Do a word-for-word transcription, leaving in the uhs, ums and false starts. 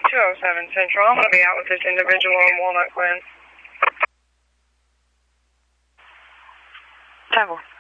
two oh seven Central. I'm going to be out with this individual on Walnut Glen. ten four.